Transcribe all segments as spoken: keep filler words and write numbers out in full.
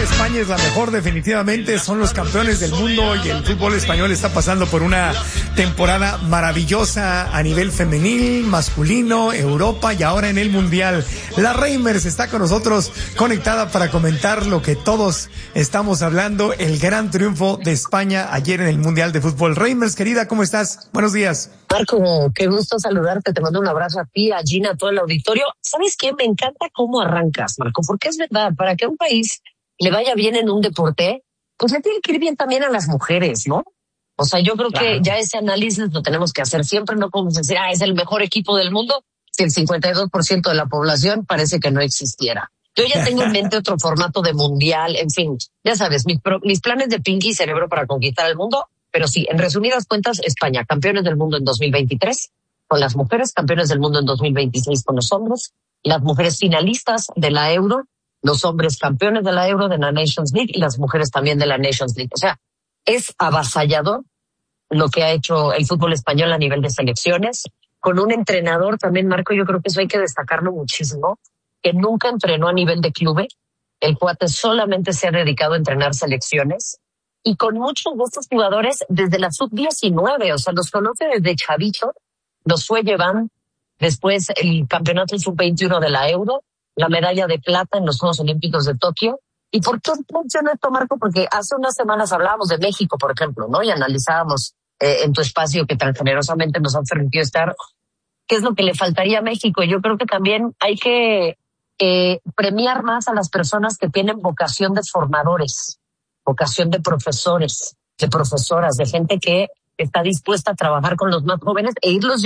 España es la mejor, definitivamente, son los campeones del mundo y el fútbol español está pasando por una temporada maravillosa a nivel femenil, masculino, Europa y ahora en el Mundial. La Reimers está con nosotros conectada para comentar lo que todos estamos hablando, el gran triunfo de España ayer en el Mundial de Fútbol. Reimers, querida, ¿cómo estás? Buenos días. Marco, qué gusto saludarte, te mando un abrazo a ti, a Gina, a todo el auditorio. ¿Sabes qué? Me encanta cómo arrancas, Marco, porque es verdad, para que a un país le vaya bien en un deporte, pues le tiene que ir bien también a las mujeres, ¿no? O sea, yo creo claro. que ya ese análisis lo tenemos que hacer siempre, no podemos decir, ah, es el mejor equipo del mundo, si el cincuenta y dos por ciento de la población parece que no existiera. Yo ya tengo en mente otro formato de mundial, en fin, ya sabes, mis, pro, mis planes de Pinky Cerebro para conquistar el mundo. Pero sí, en resumidas cuentas, España, campeones del mundo en dos mil veintitrés con las mujeres, campeones del mundo en dos mil veintiséis con los hombres, las mujeres finalistas de la Euro, los hombres campeones de la Euro, de la Nations League y las mujeres también de la Nations League. O sea, es avasallador lo que ha hecho el fútbol español a nivel de selecciones, con un entrenador también, Marco, yo creo que eso hay que destacarlo muchísimo, que nunca entrenó a nivel de club, el cuate solamente se ha dedicado a entrenar selecciones, y con muchos de estos jugadores desde la sub diecinueve, o sea, los conoce desde chavito, los fue llevando, después el campeonato sub veintiuno de la Euro, la medalla de plata en los Juegos Olímpicos de Tokio. ¿Y por qué menciona esto, Marco? Porque hace unas semanas hablábamos de México, por ejemplo, ¿no? Y analizábamos eh, en tu espacio que tan generosamente nos han permitido estar, qué es lo que le faltaría a México. Y yo creo que también hay que eh, premiar más a las personas que tienen vocación de formadores, vocación de profesores, de profesoras, de gente que está dispuesta a trabajar con los más jóvenes e irlos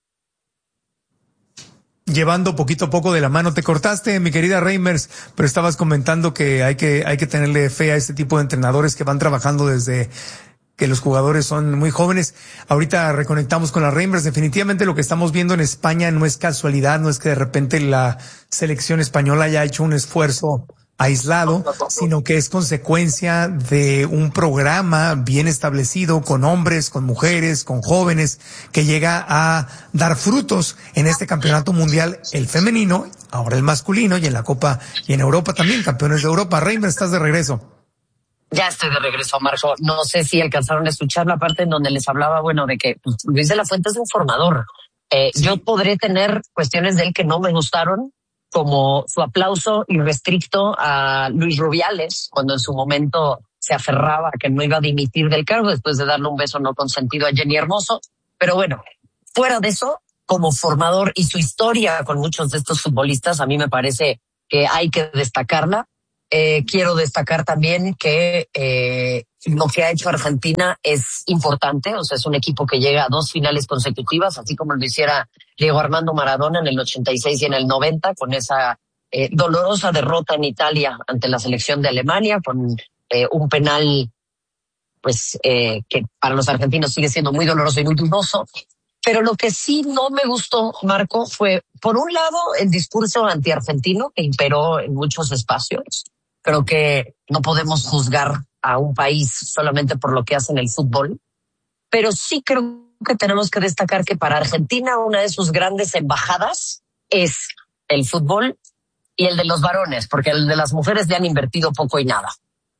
llevando poquito a poco de la mano. Te cortaste, mi querida Reimers, pero estabas comentando que hay que hay que tenerle fe a este tipo de entrenadores que van trabajando desde que los jugadores son muy jóvenes. Ahorita reconectamos con la Reimers. Definitivamente lo que estamos viendo en España no es casualidad, no es que de repente la selección española haya hecho un esfuerzo aislado, sino que es consecuencia de un programa bien establecido con hombres, con mujeres, con jóvenes, que llega a dar frutos en este campeonato mundial, el femenino, ahora el masculino, y en la Copa y en Europa también, campeones de Europa. Reimers, estás de regreso. Ya estoy de regreso, Marco. No sé si alcanzaron a escuchar la parte en donde les hablaba, bueno, de que pues, Luis de la Fuente es un formador. Eh, sí. Yo podré tener cuestiones de él que no me gustaron, como su aplauso irrestricto a Luis Rubiales, cuando en su momento se aferraba a que no iba a dimitir del cargo después de darle un beso no consentido a Jenny Hermoso. Pero bueno, fuera de eso, como formador y su historia con muchos de estos futbolistas, a mí me parece que hay que destacarla. Eh, quiero destacar también que eh, lo que ha hecho Argentina es importante, o sea, es un equipo que llega a dos finales consecutivas, así como lo hiciera Diego Armando Maradona en el ochenta y seis y en el noventa, con esa eh, dolorosa derrota en Italia ante la selección de Alemania, con eh, un penal pues eh, que para los argentinos sigue siendo muy doloroso y muy dudoso. Pero lo que sí no me gustó, Marco, fue, por un lado, el discurso antiargentino que imperó en muchos espacios. Creo que no podemos juzgar a un país solamente por lo que hace en el fútbol, pero sí creo que tenemos que destacar que para Argentina una de sus grandes embajadas es el fútbol y el de los varones, porque el de las mujeres le han invertido poco y nada.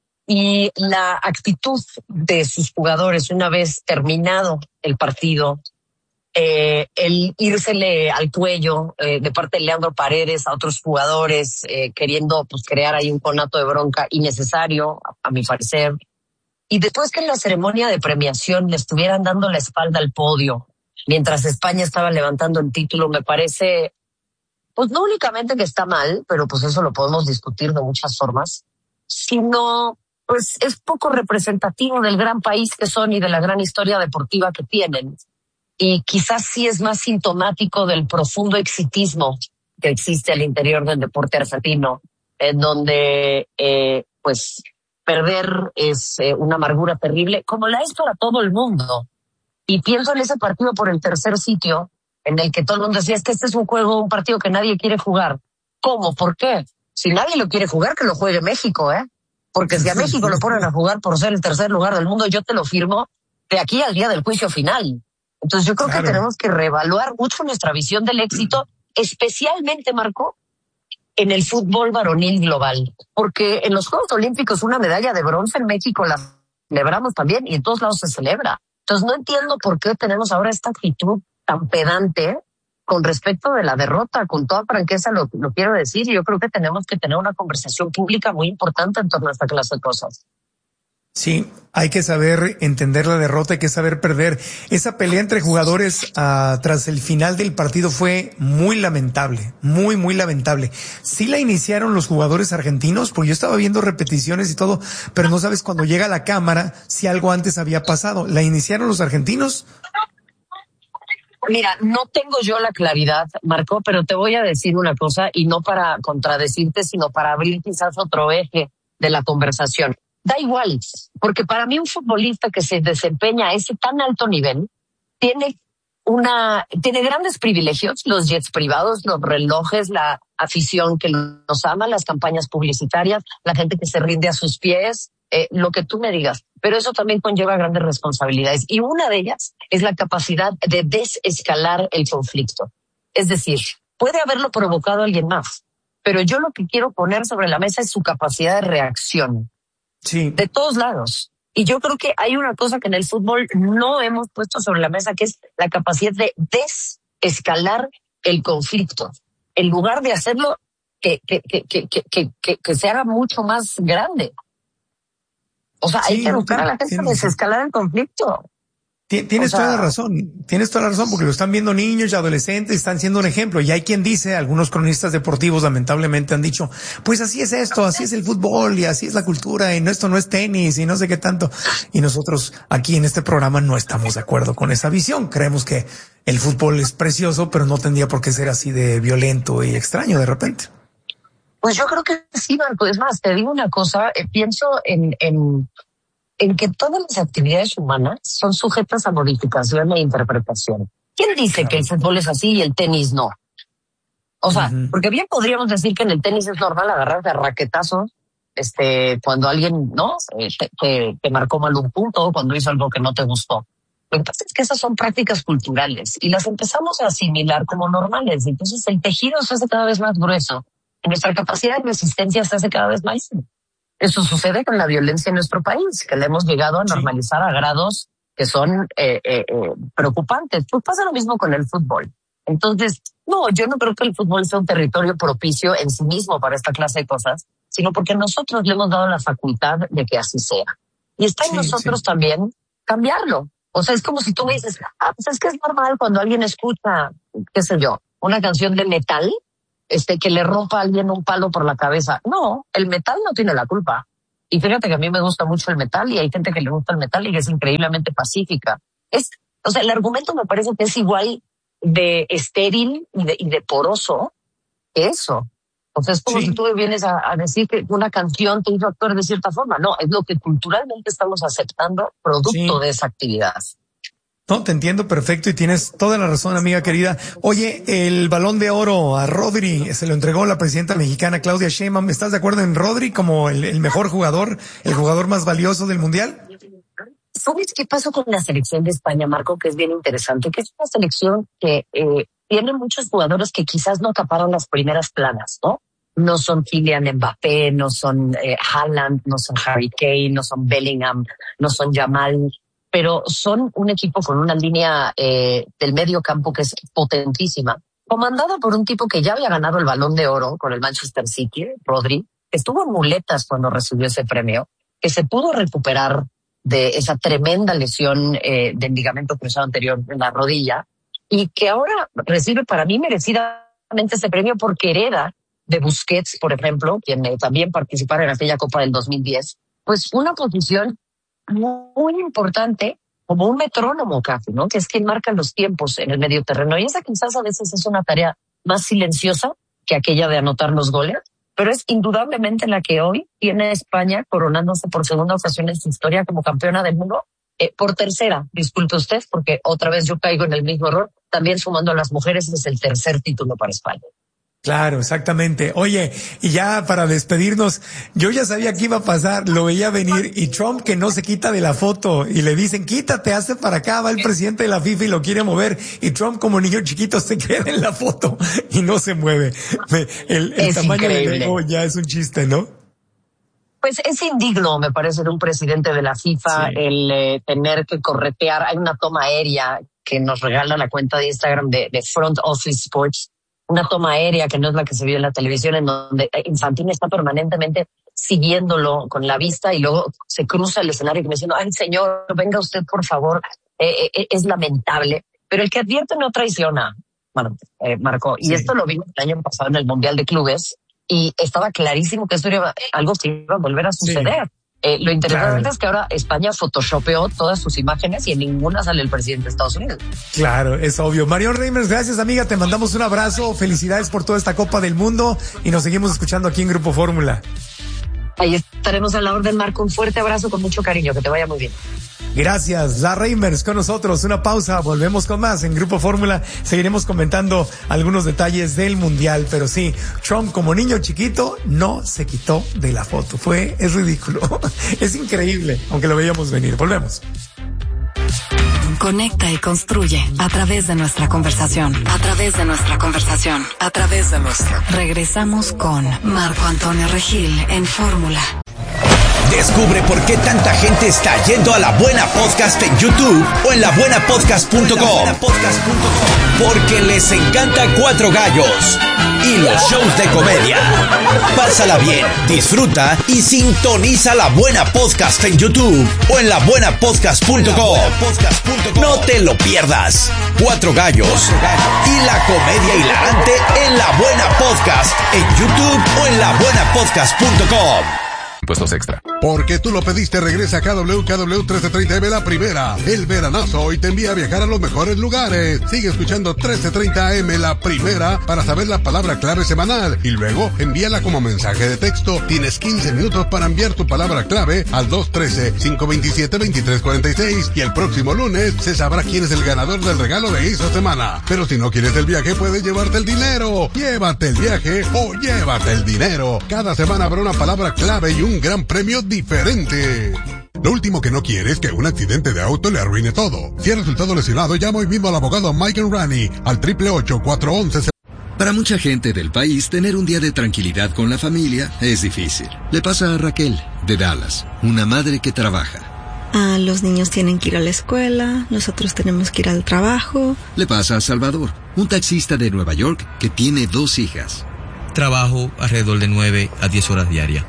Y la actitud de sus jugadores una vez terminado el partido, Eh, el írsele al cuello eh, de parte de Leandro Paredes a otros jugadores, eh, queriendo pues crear ahí un conato de bronca innecesario, a, a mi parecer. Y después que en la ceremonia de premiación le estuvieran dando la espalda al podio, mientras España estaba levantando el título, me parece, pues no únicamente que está mal, pero pues eso lo podemos discutir de muchas formas, sino pues es poco representativo del gran país que son y de la gran historia deportiva que tienen. Y quizás sí es más sintomático del profundo exitismo que existe al interior del deporte argentino, en donde eh, pues perder es eh, una amargura terrible, como la es para todo el mundo. Y pienso en ese partido por el tercer sitio, en el que todo el mundo decía, es que este es un juego, un partido que nadie quiere jugar. ¿Cómo? ¿Por qué? Si nadie lo quiere jugar, que lo juegue México, ¿eh? Porque si a México lo ponen a jugar por ser el tercer lugar del mundo, yo te lo firmo de aquí al día del juicio final. Entonces yo creo claro. que tenemos que reevaluar mucho nuestra visión del éxito, especialmente, Marco, en el fútbol varonil global, porque en los Juegos Olímpicos una medalla de bronce en México la celebramos también y en todos lados se celebra. Entonces no entiendo por qué tenemos ahora esta actitud tan pedante con respecto de la derrota. Con toda franqueza lo, lo quiero decir. Yo creo que tenemos que tener una conversación pública muy importante en torno a esta clase de cosas. Sí, hay que saber entender la derrota, hay que saber perder. Esa pelea entre jugadores uh, tras el final del partido fue muy lamentable, muy, muy lamentable. Sí la iniciaron los jugadores argentinos, porque yo estaba viendo repeticiones y todo, pero no sabes cuando llega a la cámara si algo antes había pasado. ¿La iniciaron los argentinos? Mira, no tengo yo la claridad, Marco, pero te voy a decir una cosa, y no para contradecirte, sino para abrir quizás otro eje de la conversación. Da igual, porque para mí un futbolista que se desempeña a ese tan alto nivel tiene una, tiene grandes privilegios, los jets privados, los relojes, la afición que los ama, las campañas publicitarias, la gente que se rinde a sus pies, eh, lo que tú me digas. Pero eso también conlleva grandes responsabilidades. Y una de ellas es la capacidad de desescalar el conflicto. Es decir, puede haberlo provocado alguien más, pero yo lo que quiero poner sobre la mesa es su capacidad de reacción. Sí. De todos lados. Y yo creo que hay una cosa que en el fútbol no hemos puesto sobre la mesa, que es la capacidad de desescalar el conflicto. En lugar de hacerlo que, que, que, que, que, que, que se haga mucho más grande. O sea, sí, hay que educar a la gente a desescalar el conflicto. Tienes o sea, toda la razón, tienes toda la razón, porque lo están viendo niños y adolescentes, están siendo un ejemplo. Y hay quien dice, algunos cronistas deportivos lamentablemente han dicho, pues así es esto, así es el fútbol y así es la cultura y no, esto no es tenis y no sé qué tanto. Y nosotros aquí en este programa no estamos de acuerdo con esa visión. Creemos que el fútbol es precioso, pero no tendría por qué ser así de violento y extraño de repente. Pues yo creo que sí, Marco. Es más, te digo una cosa, eh, pienso en... en... en que todas las actividades humanas son sujetas a modificación e interpretación. ¿Quién dice claro. que el fútbol es así y el tenis no? O sea, uh-huh. porque bien podríamos decir que en el tenis es normal agarrarse a raquetazos, este, cuando alguien, ¿no? Te, te, te marcó mal un punto, cuando hizo algo que no te gustó. Lo que pasa es que esas son prácticas culturales y las empezamos a asimilar como normales. Entonces el tejido se hace cada vez más grueso. Y nuestra capacidad de resistencia se hace cada vez más. Eso sucede con la violencia en nuestro país, que la hemos llegado a normalizar sí. a grados que son eh, eh, eh, preocupantes. Pues pasa lo mismo con el fútbol. Entonces, no, yo no creo que el fútbol sea un territorio propicio en sí mismo para esta clase de cosas, sino porque nosotros le hemos dado la facultad de que así sea. Y está en sí, nosotros sí. también cambiarlo. O sea, es como si tú me dices, ah, pues es que es normal cuando alguien escucha, qué sé yo, una canción de metal, este, que le rompa a alguien un palo por la cabeza. No, el metal no tiene la culpa. Y fíjate que a mí me gusta mucho el metal y hay gente que le gusta el metal y que es increíblemente pacífica. Es, o sea, el argumento me parece que es igual de estéril y de, y de poroso que eso. O sea, es como sí. si tú vienes a, a decir que una canción te hizo actuar de cierta forma. No, es lo que culturalmente estamos aceptando producto sí. de esa actividad. No, te entiendo perfecto y tienes toda la razón, amiga querida. Oye, el Balón de Oro a Rodri se lo entregó la presidenta mexicana Claudia Sheinbaum. ¿Estás de acuerdo en Rodri como el, el mejor jugador, el jugador más valioso del Mundial? ¿Sabes qué pasó con la selección de España, Marco? Que es bien interesante, que es una selección que eh, tiene muchos jugadores que quizás no acaparon las primeras planas, ¿no? No son Kylian Mbappé, no son eh, Haaland, no son Harry Kane, no son Bellingham, no son Yamal, pero son un equipo con una línea eh, del medio campo que es potentísima, comandada por un tipo que ya había ganado el Balón de Oro con el Manchester City, Rodri, que estuvo en muletas cuando recibió ese premio, que se pudo recuperar de esa tremenda lesión eh, del ligamento cruzado anterior en la rodilla y que ahora recibe para mí merecidamente ese premio porque hereda de Busquets, por ejemplo, quien eh, también participara en aquella Copa del dos mil diez, pues una posición muy importante, como un metrónomo casi, ¿no? Que es quien marca los tiempos en el medio terreno. Y esa quizás a veces es una tarea más silenciosa que aquella de anotar los goles, pero es indudablemente la que hoy tiene España coronándose por segunda ocasión en su historia como campeona del mundo. Eh, por tercera, disculpe usted, porque otra vez yo caigo en el mismo error, también sumando a las mujeres es el tercer título para España. Claro, exactamente. Oye, y ya para despedirnos, yo ya sabía que iba a pasar, lo veía venir, y Trump que no se quita de la foto, y le dicen, quítate, hazte para acá, va el presidente de la FIFA y lo quiere mover, y Trump como niño chiquito se queda en la foto y no se mueve. El, el tamaño del ego ya es un chiste, ¿no? Pues es indigno, me parece, de un presidente de la FIFA, sí, el eh, tener que corretear. Hay una toma aérea que nos regala la cuenta de Instagram de, de Front Office Sports, una toma aérea que no es la que se vio en la televisión, en donde Infantino está permanentemente siguiéndolo con la vista y luego se cruza el escenario y me diciendo, ay señor, venga usted por favor, eh, eh, es lamentable. Pero el que advierte no traiciona, bueno, eh, Marco, y sí, esto lo vimos el año pasado en el Mundial de Clubes y estaba clarísimo que esto iba, algo se iba a volver a suceder. Sí. Eh, lo interesante claro. es que ahora España photoshopeó todas sus imágenes y en ninguna sale el presidente de Estados Unidos. Claro, es obvio. Marion Reimers, gracias amiga, te mandamos un abrazo, felicidades por toda esta Copa del Mundo y nos seguimos escuchando aquí en Grupo Fórmula. Ahí estaremos a la orden, Marco, un fuerte abrazo con mucho cariño, que te vaya muy bien. Gracias, la Reimers con nosotros, una pausa, volvemos con más en Grupo Fórmula, seguiremos comentando algunos detalles del Mundial, pero sí, Trump como niño chiquito no se quitó de la foto, fue, es ridículo, es increíble, aunque lo veíamos venir, volvemos. Conecta y construye a través de nuestra conversación, a través de nuestra conversación, a través de nuestra. Regresamos con Marco Antonio Regil en Fórmula. Descubre por qué tanta gente está yendo a La Buena Podcast en YouTube o en la buena podcast punto com. Porque les encanta Cuatro Gallos y los shows de comedia. Pásala bien, disfruta y sintoniza La Buena Podcast en YouTube o en la buena podcast punto com. No te lo pierdas. Cuatro Gallos y la comedia hilarante en La Buena Podcast en YouTube o en la buena podcast punto com. Impuestos extra. Porque tú lo pediste, regresa a K W K W trece treinta M La Primera. El veranazo hoy te envía a viajar a los mejores lugares. Sigue escuchando trece treinta A M La Primera para saber la palabra clave semanal y luego envíala como mensaje de texto. Tienes quince minutos para enviar tu palabra clave al dos uno tres, cinco dos siete, dos tres cuatro seis y el próximo lunes se sabrá quién es el ganador del regalo de esta semana. Pero si no quieres el viaje, puedes llevarte el dinero. Llévate el viaje o llévate el dinero. Cada semana habrá una palabra clave y un gran premio diferente. Lo último que no quiere es que un accidente de auto le arruine todo. Si ha resultado lesionado, llama hoy mismo al abogado Michael Rani al triple ocho, cuatro once. Para mucha gente del país, tener un día de tranquilidad con la familia es difícil. Le pasa a Raquel, de Dallas, una madre que trabaja. Ah, los niños tienen que ir a la escuela, nosotros tenemos que ir al trabajo. Le pasa a Salvador, un taxista de Nueva York que tiene dos hijas. Trabajo alrededor de nueve a diez horas diarias.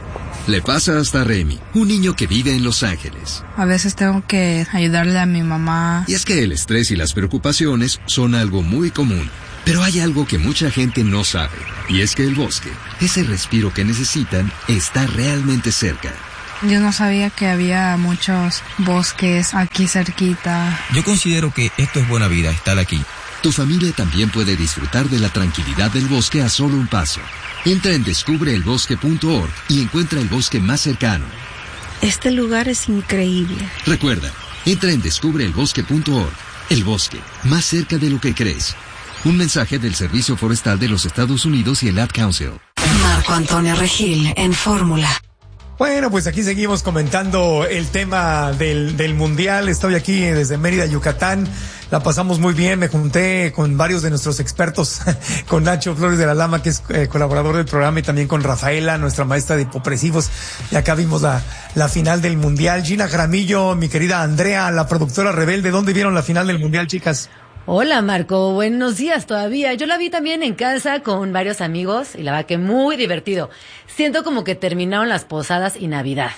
Le pasa hasta a Remy, un niño que vive en Los Ángeles. A veces tengo que ayudarle a mi mamá. Y es que el estrés y las preocupaciones son algo muy común. Pero hay algo que mucha gente no sabe, y es que el bosque, ese respiro que necesitan, está realmente cerca. Yo no sabía que había muchos bosques aquí cerquita. Yo considero que esto es buena vida, estar aquí. Tu familia también puede disfrutar de la tranquilidad del bosque a solo un paso. Entra en descubre el bosque punto org y encuentra el bosque más cercano. Este lugar es increíble. Recuerda, entra en descubre el bosque punto org. El bosque, más cerca de lo que crees. Un mensaje del Servicio Forestal de los Estados Unidos y el Ad Council. Marco Antonio Regil en Fórmula. Bueno, pues aquí seguimos comentando el tema del, del Mundial. Estoy aquí desde Mérida, Yucatán. La pasamos muy bien. Me junté con varios de nuestros expertos, con Nacho Flores de la Lama, que es eh, colaborador del programa, y también con Rafaela, nuestra maestra de hipopresivos. Y acá vimos la, la final del Mundial. Gina Jaramillo, mi querida Andrea, la productora rebelde. ¿Dónde vieron la final del Mundial, chicas? Hola Marco, buenos días todavía. Yo la vi también en casa con varios amigos y la verdad que muy divertido. Siento como que terminaron las posadas y Navidad.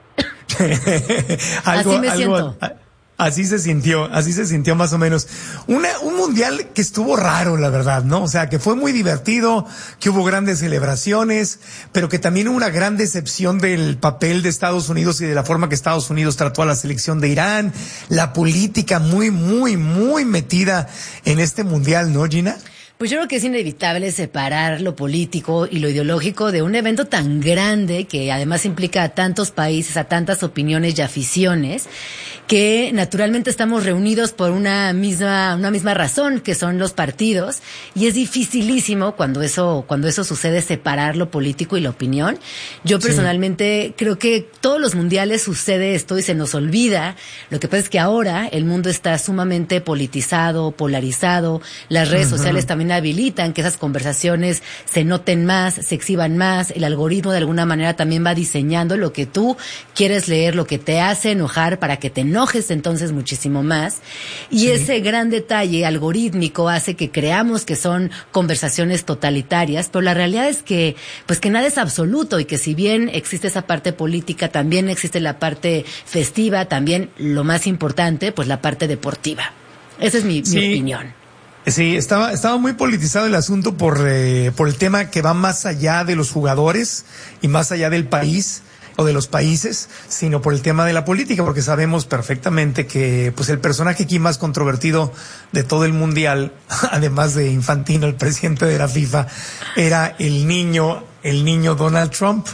algo, Así me algo, siento. Así se sintió, así se sintió más o menos. Una, un mundial que estuvo raro, la verdad, ¿no? O sea, que fue muy divertido, que hubo grandes celebraciones, pero que también hubo una gran decepción del papel de Estados Unidos y de la forma que Estados Unidos trató a la selección de Irán. La política muy, muy, muy metida en este mundial, ¿no, Gina? Pues yo creo que es inevitable separar lo político y lo ideológico de un evento tan grande que además implica a tantos países, a tantas opiniones y aficiones, que naturalmente estamos reunidos por una misma, una misma razón, que son los partidos, y es dificilísimo cuando eso, cuando eso sucede, separar lo político y la opinión. Yo personalmente sí. creo que todos los mundiales sucede esto y se nos olvida. Lo que pasa es que ahora el mundo está sumamente politizado, polarizado, las redes uh-huh. sociales también habilitan que esas conversaciones se noten más, se exhiban más, el algoritmo de alguna manera también va diseñando lo que tú quieres leer, lo que te hace enojar para que te enojes entonces muchísimo más. Y sí. ese gran detalle algorítmico hace que creamos que son conversaciones totalitarias, pero la realidad es que, pues que nada es absoluto y que si bien existe esa parte política, también existe la parte festiva, también lo más importante, pues la parte deportiva. Esa es mi, sí. mi opinión. Sí, estaba, estaba muy politizado el asunto por, eh, por el tema que va más allá de los jugadores y más allá del país o de los países, sino por el tema de la política, porque sabemos perfectamente que pues el personaje aquí más controvertido de todo el mundial, además de Infantino, el presidente de la FIFA, era el niño, el niño Donald Trump.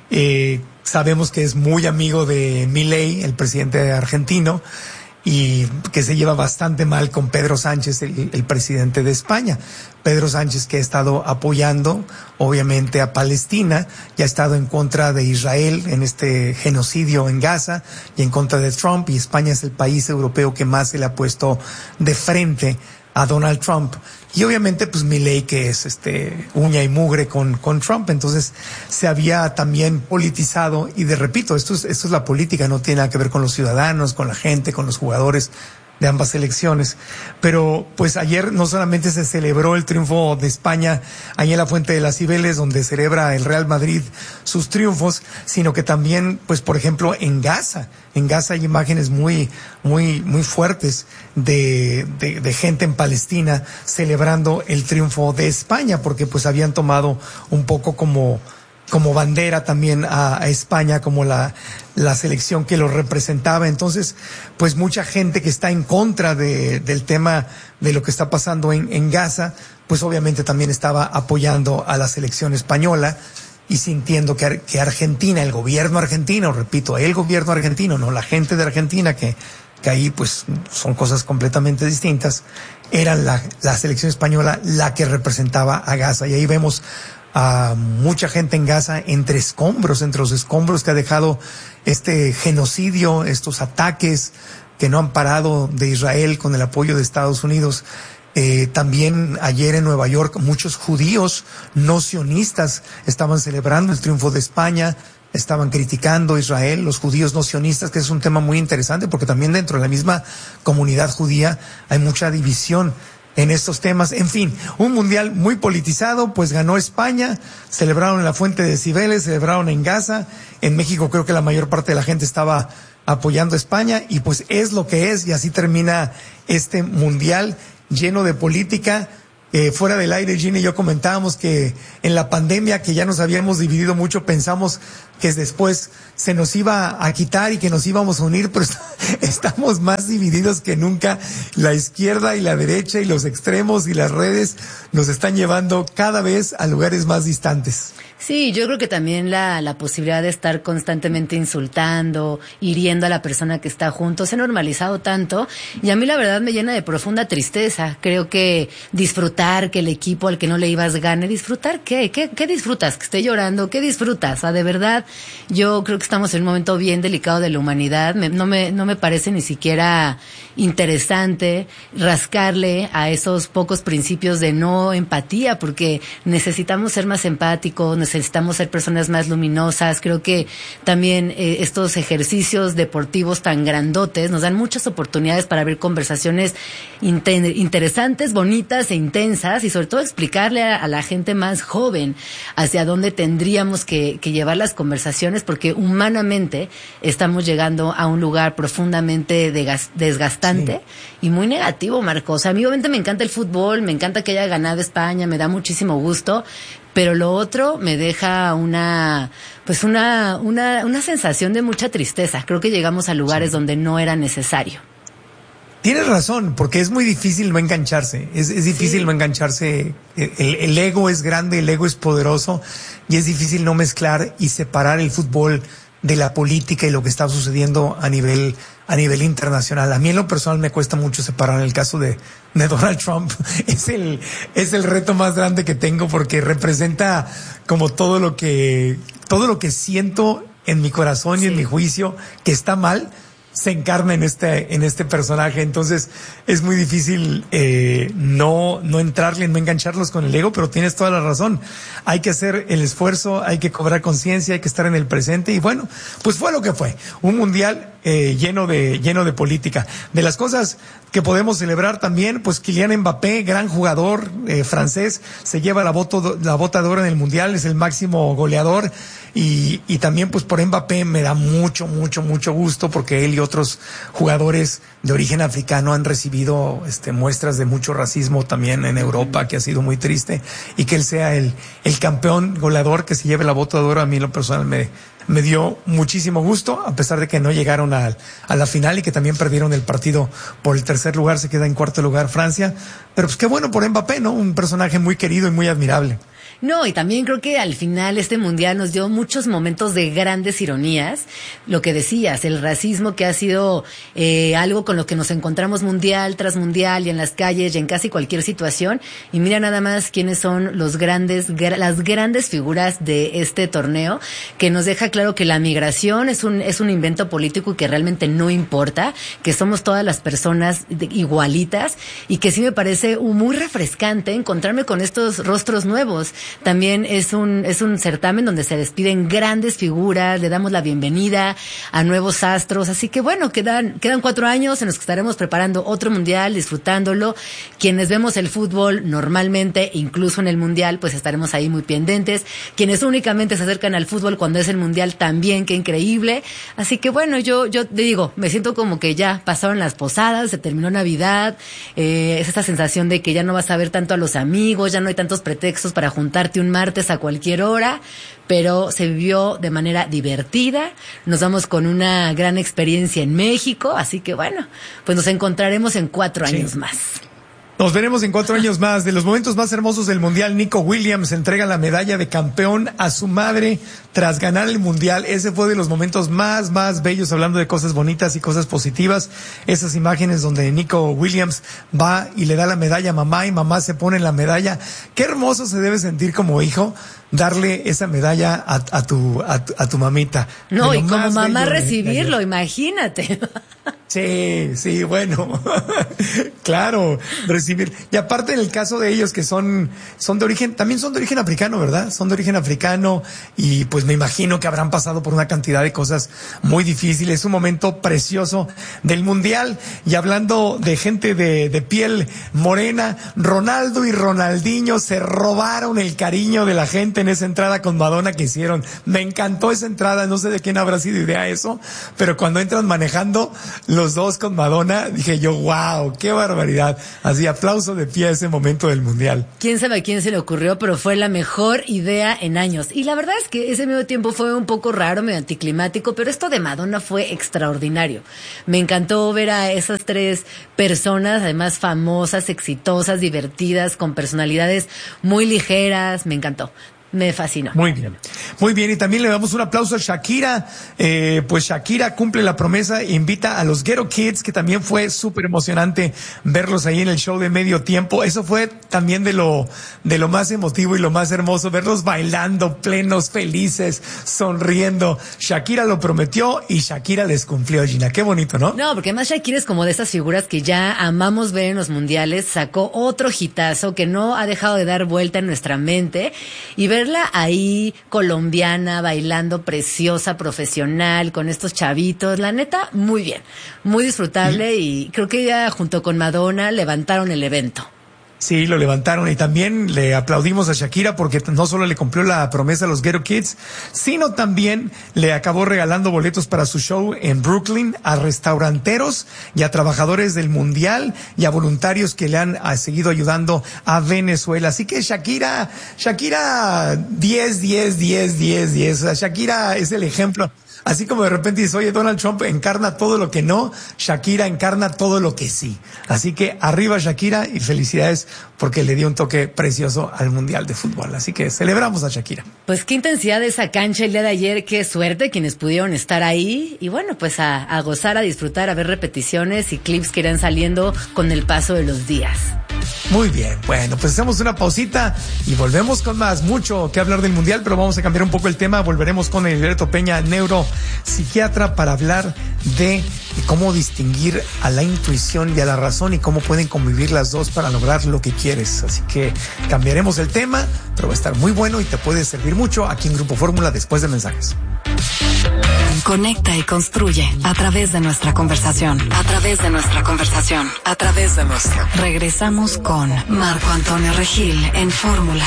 Eh, sabemos que es muy amigo de Milei, el presidente argentino, y que se lleva bastante mal con Pedro Sánchez, el, el presidente de España. Pedro Sánchez, que ha estado apoyando, obviamente, a Palestina, y ha estado en contra de Israel en este genocidio en Gaza, y en contra de Trump, y España es el país europeo que más se le ha puesto de frente a Donald Trump. Y obviamente, pues, Milei, que es este uña y mugre con, con Trump. Entonces, se había también politizado, y de repito, esto es, esto es la política, no tiene nada que ver con los ciudadanos, con la gente, con los jugadores de ambas elecciones. Pero pues ayer no solamente se celebró el triunfo de España ahí en la Fuente de las Cibeles, donde celebra el Real Madrid sus triunfos, sino que también, pues por ejemplo, en Gaza, en Gaza hay imágenes muy, muy, muy fuertes de, de, de gente en Palestina celebrando el triunfo de España, porque pues habían tomado un poco como como bandera también a, a España, como la, la selección que lo representaba. Entonces, pues mucha gente que está en contra de, del tema de lo que está pasando en, en Gaza, pues obviamente también estaba apoyando a la selección española y sintiendo que, que Argentina, el gobierno argentino, repito, el gobierno argentino, no la gente de Argentina, que, que ahí pues son cosas completamente distintas, era la, la selección española la que representaba a Gaza. Y ahí vemos a mucha gente en Gaza entre escombros, entre los escombros que ha dejado este genocidio, estos ataques que no han parado de Israel con el apoyo de Estados Unidos. Eh, también ayer en Nueva York muchos judíos no sionistas estaban celebrando el triunfo de España, estaban criticando a Israel, los judíos no sionistas, que es un tema muy interesante porque también dentro de la misma comunidad judía hay mucha división en estos temas. En fin, un mundial muy politizado, pues ganó España, celebraron en la Fuente de Cibeles, celebraron en Gaza. En México creo que la mayor parte de la gente estaba apoyando a España, y pues es lo que es, y así termina este mundial lleno de política. Eh, fuera del aire, Gina y yo comentábamos que en la pandemia, que ya nos habíamos dividido mucho, pensamos que después se nos iba a quitar y que nos íbamos a unir, pero estamos más divididos que nunca. La izquierda y la derecha y los extremos y las redes nos están llevando cada vez a lugares más distantes. Sí, yo creo que también la, la posibilidad de estar constantemente insultando, hiriendo a la persona que está junto, se ha normalizado tanto, y a mí la verdad me llena de profunda tristeza. Creo que disfrutar que el equipo al que no le ibas gane, ¿disfrutar qué? ¿Qué, qué disfrutas? ¿Que esté llorando? ¿Qué disfrutas? O sea, de verdad, yo creo que estamos en un momento bien delicado de la humanidad. Me, no me, no me parece ni siquiera interesante rascarle a esos pocos principios de no empatía, porque necesitamos ser más empáticos, necesitamos ser personas más luminosas. Creo que también eh, estos ejercicios deportivos tan grandotes nos dan muchas oportunidades para abrir conversaciones inter- interesantes, bonitas e intensas, y sobre todo explicarle a, a la gente más joven hacia dónde tendríamos que, que llevar las conversaciones, porque humanamente estamos llegando a un lugar profundamente degas- desgastante sí. y muy negativo, Marcos. O sea, a mí obviamente me encanta el fútbol, me encanta que haya ganado España, me da muchísimo gusto, pero lo otro me deja una, pues una, una, una sensación de mucha tristeza. Creo que llegamos a lugares sí. donde no era necesario. Tienes razón, porque es muy difícil no engancharse, es, es difícil sí. no engancharse, el, el ego es grande, el ego es poderoso, y es difícil no mezclar y separar el fútbol de la política y lo que está sucediendo a nivel a nivel internacional. A mí en lo personal me cuesta mucho separar el caso de, de Donald Trump. Es el, es el reto más grande que tengo porque representa como todo lo que, todo lo que siento en mi corazón y en mi juicio que está mal, se encarna en este, en este personaje. Entonces es muy difícil, eh, no, no entrarle, no engancharlos con el ego, pero tienes toda la razón. Hay que hacer el esfuerzo, hay que cobrar conciencia, hay que estar en el presente y bueno, pues fue lo que fue. Un mundial, eh, lleno de, lleno de política. De las cosas que podemos celebrar también, pues Kylian Mbappé, gran jugador, eh, francés, se lleva la voto, la bota de oro en el mundial, es el máximo goleador. Y, y también pues por Mbappé me da mucho, mucho, mucho gusto porque él y otros jugadores de origen africano han recibido este, muestras de mucho racismo también en Europa, que ha sido muy triste, y que él sea el, el campeón goleador que se lleve la bota de oro, a mí en lo personal me, me dio muchísimo gusto, a pesar de que no llegaron a, a la final y que también perdieron el partido por el tercer lugar, se queda en cuarto lugar Francia, pero pues qué bueno por Mbappé, ¿no? Un personaje muy querido y muy admirable. No, y también creo que al final este mundial nos dio muchos momentos de grandes ironías. Lo que decías, el racismo que ha sido eh, algo con lo que nos encontramos mundial tras mundial y en las calles y en casi cualquier situación. Y mira nada más quiénes son los grandes, gra- las grandes figuras de este torneo, que nos deja claro que la migración es un, es un invento político y que realmente no importa, que somos todas las personas de, igualitas, y que sí me parece muy refrescante encontrarme con estos rostros nuevos. También es un, es un certamen donde se despiden grandes figuras, le damos la bienvenida a nuevos astros, así que bueno, quedan, quedan cuatro años en los que estaremos preparando otro mundial, disfrutándolo. Quienes vemos el fútbol normalmente, incluso en el mundial, pues estaremos ahí muy pendientes. Quienes únicamente se acercan al fútbol cuando es el mundial también, qué increíble. Así que bueno, yo, yo te digo, me siento como que ya pasaron las posadas, se terminó Navidad, eh, es esta sensación de que ya no vas a ver tanto a los amigos, ya no hay tantos pretextos para juntar un martes a cualquier hora, pero se vivió de manera divertida. Nos vamos con una gran experiencia en México, así que bueno, pues nos encontraremos en cuatro sí. años más. Nos veremos en cuatro años más. De los momentos más hermosos del Mundial, Nico Williams entrega la medalla de campeón a su madre tras ganar el Mundial. Ese fue de los momentos más, más bellos, hablando de cosas bonitas y cosas positivas. Esas imágenes donde Nico Williams va y le da la medalla a mamá y mamá se pone la medalla. Qué hermoso se debe sentir como hijo darle esa medalla a, a tu a tu, a tu mamita. No, y como mamá recibirlo, imagínate. Sí, sí, bueno, claro, recibir. Y aparte en el caso de ellos que son, son de origen, también son de origen africano, ¿verdad? Son de origen africano y pues me imagino que habrán pasado por una cantidad de cosas muy difíciles. Es un momento precioso del Mundial. Y hablando de gente de, de piel morena, Ronaldo y Ronaldinho se robaron el cariño de la gente en esa entrada con Madonna que hicieron. Me encantó esa entrada, no sé de quién habrá sido idea eso, pero cuando entran manejando los dos con Madonna, dije yo, wow, qué barbaridad. Así, aplauso de pie a ese momento del Mundial. Quién sabe a quién se le ocurrió, pero fue la mejor idea en años. Y la verdad es que ese medio tiempo fue un poco raro, medio anticlimático, pero esto de Madonna fue extraordinario. Me encantó ver a esas tres personas, además famosas, exitosas, divertidas, con personalidades muy ligeras. Me encantó. Me fascinó. Muy bien, muy bien. Y también le damos un aplauso a Shakira. Eh, pues Shakira cumple la promesa e invita a los Ghetto Kids, que también fue súper emocionante verlos ahí en el show de medio tiempo. Eso fue también de lo, de lo más emotivo y lo más hermoso, verlos bailando, plenos, felices, sonriendo. Shakira lo prometió y Shakira les cumplió, Gina. Qué bonito, ¿no? No, porque además Shakira es como de esas figuras que ya amamos ver en los mundiales. Sacó otro hitazo que no ha dejado de dar vuelta en nuestra mente, y ver verla ahí colombiana, bailando, preciosa, profesional, con estos chavitos, la neta, muy bien, muy disfrutable, y creo que ella junto con Madonna levantaron el evento. Sí, lo levantaron, y también le aplaudimos a Shakira porque no solo le cumplió la promesa a los Ghetto Kids, sino también le acabó regalando boletos para su show en Brooklyn a restauranteros y a trabajadores del Mundial y a voluntarios que le han a, seguido ayudando a Venezuela. Así que Shakira, Shakira diez, diez, diez, diez, diez. Shakira es el ejemplo. Así como de repente dices, oye, Donald Trump encarna todo lo que no, Shakira encarna todo lo que sí. Así que arriba Shakira y felicidades porque le dio un toque precioso al Mundial de Fútbol. Así que celebramos a Shakira. Pues qué intensidad de esa cancha el día de ayer, qué suerte quienes pudieron estar ahí. Y bueno, pues a, a gozar, a disfrutar, a ver repeticiones y clips que irán saliendo con el paso de los días. Muy bien, bueno, pues hacemos una pausita y volvemos con más, mucho que hablar del Mundial, pero vamos a cambiar un poco el tema. Volveremos con Edilberto Peña, neuropsiquiatra, para hablar de cómo distinguir a la intuición y a la razón y cómo pueden convivir las dos para lograr lo que quieres. Así que cambiaremos el tema, pero va a estar muy bueno y te puede servir mucho aquí en Grupo Fórmula después de mensajes. Conecta y construye a través de nuestra conversación, a través de nuestra conversación, a través de nuestra. Regresamos con Marco Antonio Regil en Fórmula.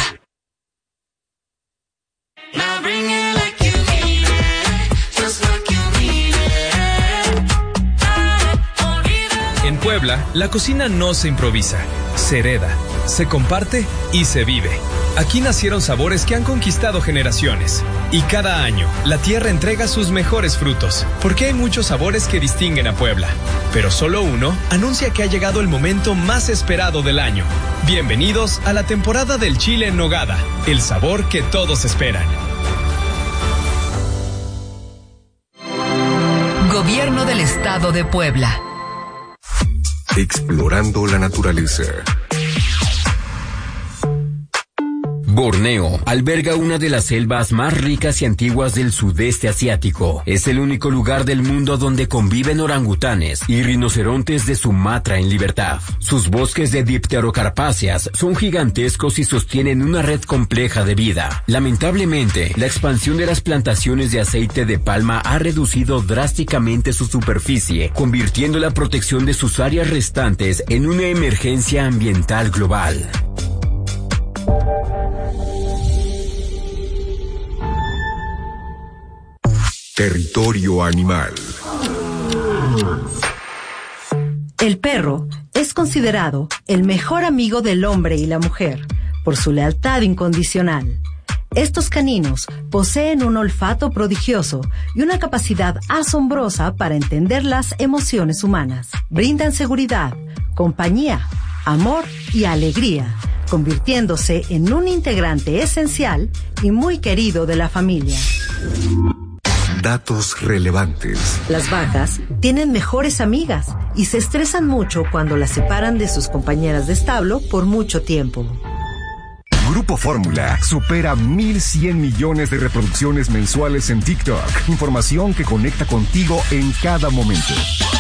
En Puebla, la cocina no se improvisa, se hereda, se comparte y se vive. Aquí nacieron sabores que han conquistado generaciones. Y cada año, la tierra entrega sus mejores frutos, porque hay muchos sabores que distinguen a Puebla. Pero solo uno anuncia que ha llegado el momento más esperado del año. Bienvenidos a la temporada del chile en nogada, el sabor que todos esperan. Gobierno del Estado de Puebla. Explorando la naturaleza. Borneo alberga una de las selvas más ricas y antiguas del sudeste asiático. Es el único lugar del mundo donde conviven orangutanes y rinocerontes de Sumatra en libertad. Sus bosques de dipterocarpáceas son gigantescos y sostienen una red compleja de vida. Lamentablemente, la expansión de las plantaciones de aceite de palma ha reducido drásticamente su superficie, convirtiendo la protección de sus áreas restantes en una emergencia ambiental global. Territorio animal. El perro es considerado el mejor amigo del hombre y la mujer por su lealtad incondicional. Estos caninos poseen un olfato prodigioso y una capacidad asombrosa para entender las emociones humanas. Brindan seguridad, compañía, amor y alegría, convirtiéndose en un integrante esencial y muy querido de la familia. Datos relevantes. Las vacas tienen mejores amigas y se estresan mucho cuando las separan de sus compañeras de establo por mucho tiempo. Grupo Fórmula supera mil cien millones de reproducciones mensuales en TikTok. Información que conecta contigo en cada momento.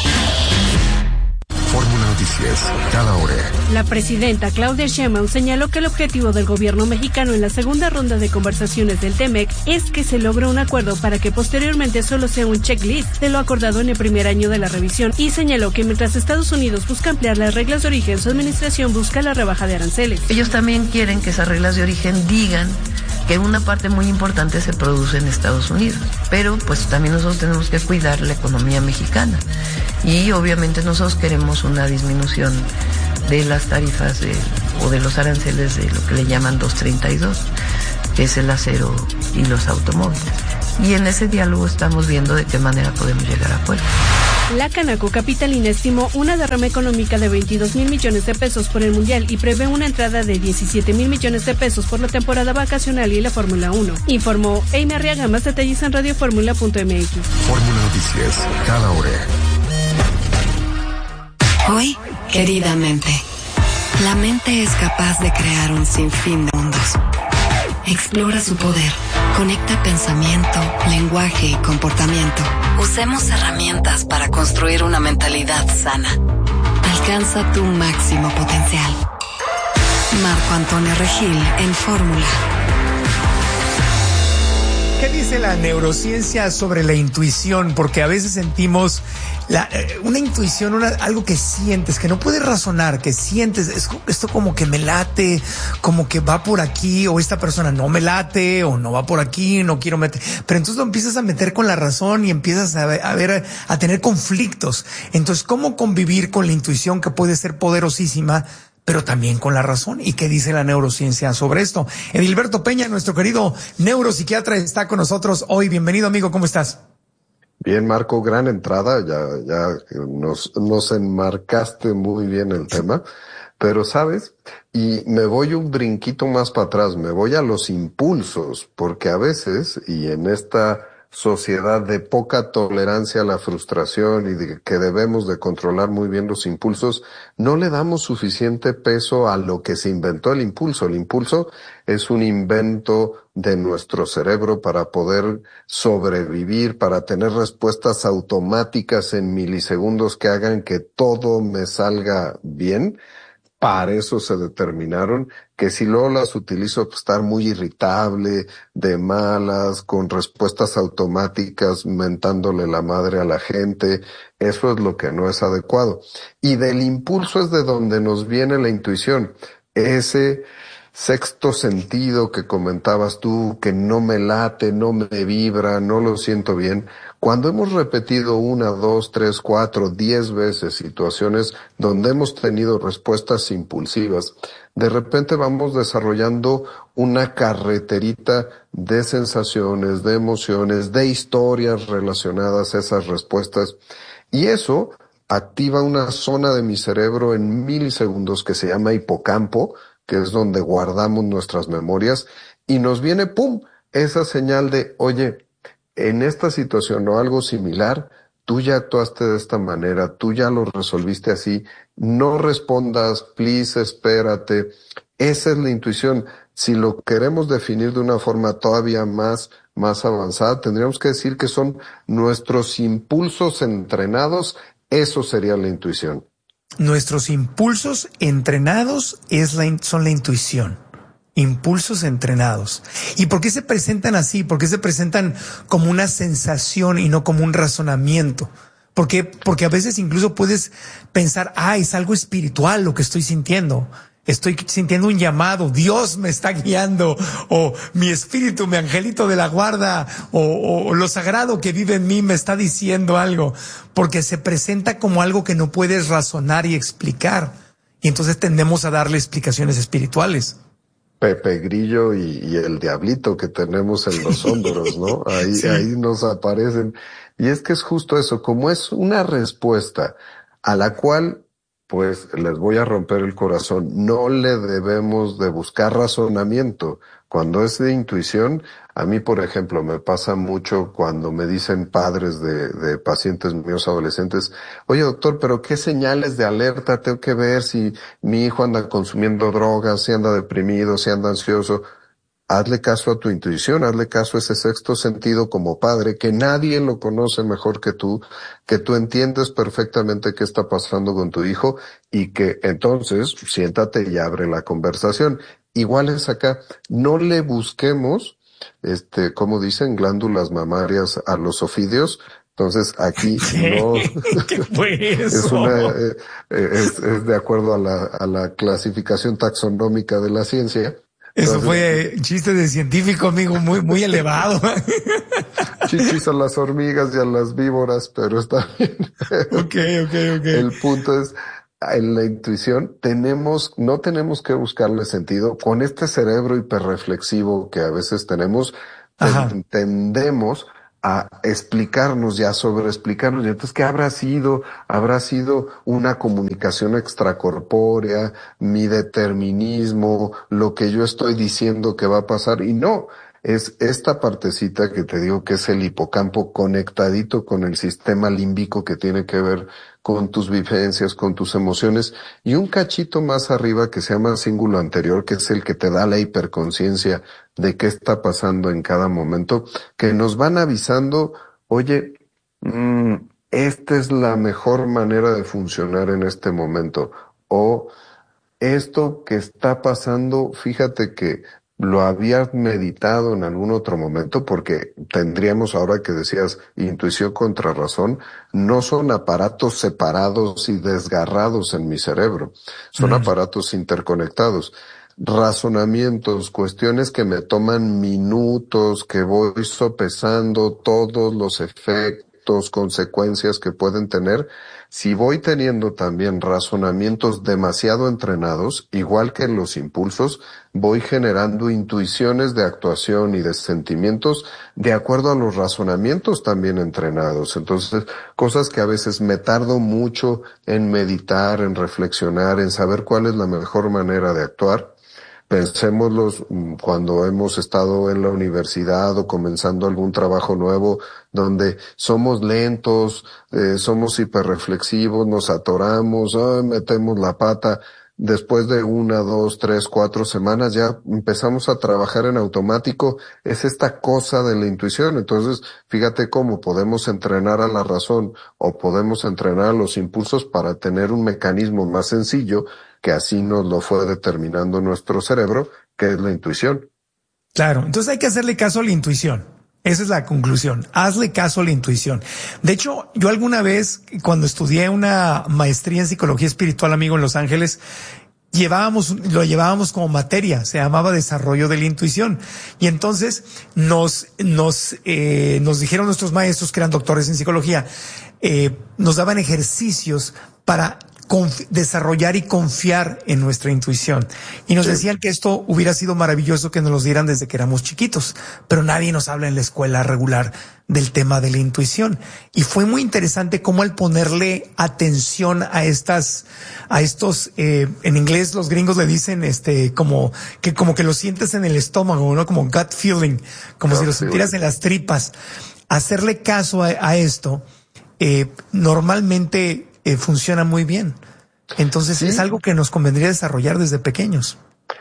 Fórmula Noticias, cada hora. La presidenta Claudia Sheinbaum señaló que el objetivo del gobierno mexicano en la segunda ronda de conversaciones del T M E C es que se logre un acuerdo para que posteriormente solo sea un checklist de lo acordado en el primer año de la revisión, y señaló que mientras Estados Unidos busca ampliar las reglas de origen, su administración busca la rebaja de aranceles. Ellos también quieren que esas reglas de origen digan que una parte muy importante se produce en Estados Unidos, pero pues también nosotros tenemos que cuidar la economía mexicana y obviamente nosotros queremos una disminución de las tarifas de, o de los aranceles de lo que le llaman doscientos treinta y dos, que es el acero y los automóviles. Y en ese diálogo estamos viendo de qué manera podemos llegar a acuerdos. La Canaco Capitalina estimó una derrama económica de veintidós mil millones de pesos por el Mundial y prevé una entrada de diecisiete mil millones de pesos por la temporada vacacional y la Fórmula uno. Informó Amy Arriaga. Más detalles en radio fórmula punto m x. Fórmula Noticias, cada hora. Hoy, querida mente, la mente es capaz de crear un sinfín de mundos. Explora su poder. Conecta pensamiento, lenguaje y comportamiento. Usemos herramientas para construir una mentalidad sana. Alcanza tu máximo potencial. Marco Antonio Regil en Fórmula. ¿Qué dice la neurociencia sobre la intuición? Porque a veces sentimos la, una intuición, una, algo que sientes, que no puedes razonar, que sientes, es, esto como que me late, como que va por aquí, o esta persona no me late, o no va por aquí, no quiero meter. Pero entonces lo empiezas a meter con la razón y empiezas a ver, a, ver, a tener conflictos. Entonces, ¿cómo convivir con la intuición que puede ser poderosísima, pero también con la razón? ¿Y qué dice la neurociencia sobre esto? Edilberto Peña, nuestro querido neuropsiquiatra, está con nosotros hoy. Bienvenido, amigo, ¿cómo estás? Bien, Marco, gran entrada, ya, ya nos, nos enmarcaste muy bien el tema, pero sabes, y me voy un brinquito más para atrás, me voy a los impulsos, porque a veces, y en esta sociedad de poca tolerancia a la frustración y de que debemos de controlar muy bien los impulsos, no le damos suficiente peso a lo que se inventó el impulso. El impulso es un invento de nuestro cerebro para poder sobrevivir, para tener respuestas automáticas en milisegundos que hagan que todo me salga bien. Para eso se determinaron, que si luego las utilizo para estar muy irritable, de malas, con respuestas automáticas, mentándole la madre a la gente, eso es lo que no es adecuado. Y del impulso es de donde nos viene la intuición, ese sexto sentido que comentabas tú, que no me late, no me vibra, no lo siento bien. Cuando hemos repetido una, dos, tres, cuatro, diez veces situaciones donde hemos tenido respuestas impulsivas, de repente vamos desarrollando una carreterita de sensaciones, de emociones, de historias relacionadas a esas respuestas. Y eso activa una zona de mi cerebro en milisegundos que se llama hipocampo, que es donde guardamos nuestras memorias, y nos viene, ¡pum!, esa señal de, oye, en esta situación o algo similar, tú ya actuaste de esta manera, tú ya lo resolviste así, no respondas, please, espérate. Esa es la intuición. Si lo queremos definir de una forma todavía más, más avanzada, tendríamos que decir que son nuestros impulsos entrenados, eso sería la intuición. Nuestros impulsos entrenados es la, son la intuición. Impulsos entrenados. ¿Y por qué se presentan así? ¿Por qué se presentan como una sensación y no como un razonamiento? ¿Por qué? Porque a veces incluso puedes pensar, ah, es algo espiritual lo que estoy sintiendo. Estoy sintiendo un llamado, Dios me está guiando, o mi espíritu, mi angelito de la guarda, o, o lo sagrado que vive en mí me está diciendo algo, porque se presenta como algo que no puedes razonar y explicar, y entonces tendemos a darle explicaciones espirituales. Pepe Grillo y, y el diablito que tenemos en los hombros, ¿no? Ahí, sí. ahí nos aparecen. Y es que es justo eso, como es una respuesta a la cual, pues les voy a romper el corazón, no le debemos de buscar razonamiento. Cuando es de intuición, a mí, por ejemplo, me pasa mucho cuando me dicen padres de, de pacientes míos adolescentes, oye doctor, pero ¿qué señales de alerta tengo que ver si mi hijo anda consumiendo drogas, si anda deprimido, si anda ansioso? Hazle caso a tu intuición, hazle caso a ese sexto sentido como padre, que nadie lo conoce mejor que tú, que tú entiendes perfectamente qué está pasando con tu hijo y que entonces siéntate y abre la conversación. Igual es acá, no le busquemos, este, como dicen, glándulas mamarias a los ofidios. Entonces aquí no ¿Qué fue eso? es una eh, es, es de acuerdo a la a la clasificación taxonómica de la ciencia. Eso Entonces, fue chiste de científico, amigo, muy muy elevado. Chichis a las hormigas y a las víboras, pero está bien. Okay, okay, okay. El punto es, en la intuición tenemos, no tenemos que buscarle sentido. Con este cerebro hiperreflexivo que a veces tenemos, tendemos a explicarnos y a sobreexplicarnos. Y entonces, ¿qué habrá sido? Habrá sido una comunicación extracorpórea, mi determinismo, lo que yo estoy diciendo que va a pasar. Y no, es esta partecita que te digo que es el hipocampo conectadito con el sistema límbico que tiene que ver con tus vivencias, con tus emociones, y un cachito más arriba que se llama cíngulo anterior, que es el que te da la hiperconciencia de qué está pasando en cada momento, que nos van avisando, oye, mmm, esta es la mejor manera de funcionar en este momento, o esto que está pasando, fíjate que lo habías meditado en algún otro momento, porque tendríamos, ahora que decías intuición contra razón, no son aparatos separados y desgarrados en mi cerebro, son mm. aparatos interconectados. Razonamientos, cuestiones que me toman minutos, que voy sopesando todos los efectos, efectos, consecuencias que pueden tener. Si voy teniendo también razonamientos demasiado entrenados, igual que los impulsos, voy generando intuiciones de actuación y de sentimientos de acuerdo a los razonamientos también entrenados. Entonces, cosas que a veces me tardo mucho en meditar, en reflexionar, en saber cuál es la mejor manera de actuar. Pensémoslos cuando hemos estado en la universidad o comenzando algún trabajo nuevo donde somos lentos, eh, somos hiperreflexivos, nos atoramos, oh, metemos la pata. Después de una, dos, tres, cuatro semanas ya empezamos a trabajar en automático. Es esta cosa de la intuición. Entonces, fíjate cómo podemos entrenar a la razón o podemos entrenar a los impulsos para tener un mecanismo más sencillo que así nos lo fue determinando nuestro cerebro, que es la intuición. Claro, entonces hay que hacerle caso a la intuición. Esa es la conclusión. Hazle caso a la intuición. De hecho, yo alguna vez, cuando estudié una maestría en psicología espiritual, amigo, en Los Ángeles, llevábamos, lo llevábamos como materia, se llamaba desarrollo de la intuición. Y entonces nos, nos, eh, nos dijeron nuestros maestros, que eran doctores en psicología, eh, nos daban ejercicios para desarrollar y confiar en nuestra intuición. Y nos sí. decían que esto hubiera sido maravilloso que nos los dieran desde que éramos chiquitos, pero nadie nos habla en la escuela regular del tema de la intuición. Y fue muy interesante cómo al ponerle atención a estas, a estos, eh, en inglés los gringos le dicen, este, como que, como que lo sientes en el estómago, ¿no? Como gut feeling, como gut si lo sintieras feeling. En las tripas. Hacerle caso a, a esto, eh, normalmente Eh, funciona muy bien. Entonces sí. es algo que nos convendría desarrollar desde pequeños.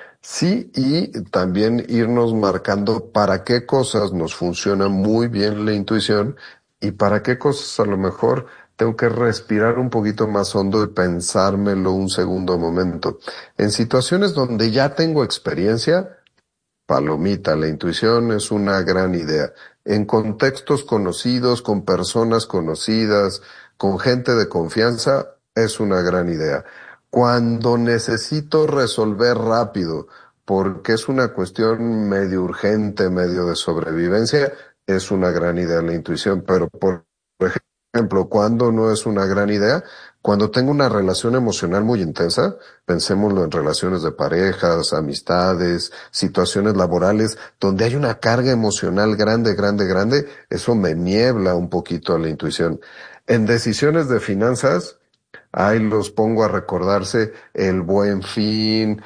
Sí, y también irnos marcando para qué cosas nos funciona muy bien la intuición y para qué cosas a lo mejor tengo que respirar un poquito más hondo y pensármelo un segundo momento. En situaciones donde ya tengo experiencia, palomita, la intuición es una gran idea. En contextos conocidos, con personas conocidas, con gente de confianza, es una gran idea. Cuando necesito resolver rápido, porque es una cuestión medio urgente, medio de sobrevivencia, es una gran idea la intuición. Pero, por ejemplo, cuando no es una gran idea, cuando tengo una relación emocional muy intensa, pensémoslo en relaciones de parejas, amistades, situaciones laborales, donde hay una carga emocional grande, grande, grande, eso me niebla un poquito a la intuición. En decisiones de finanzas, ahí los pongo a recordarse el Buen Fin,